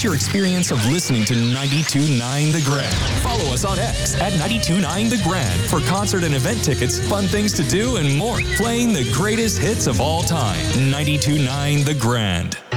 Enhance your experience of listening to 92.9 The Grand. Follow us on X at 92.9 The Grand for concert and event tickets, fun things to do, and more. Playing the greatest hits of all time. 92.9 The Grand.